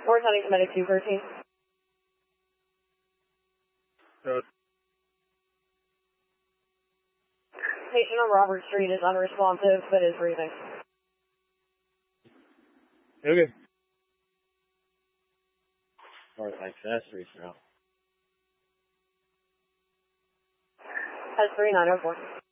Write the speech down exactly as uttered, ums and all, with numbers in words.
four, sending to medic two thirteen. Good. Patient on Robert Street is unresponsive, but is breathing. Okay. North Access, reach now. Has three nine oh four.